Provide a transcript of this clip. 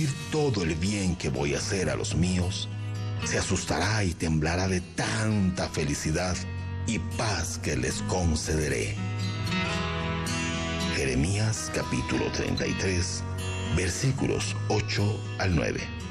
oír todo el bien que voy a hacer a los míos, se asustará y temblará de tanta felicidad y paz que les concederé. Jeremías capítulo 33, versículos 8 al 9.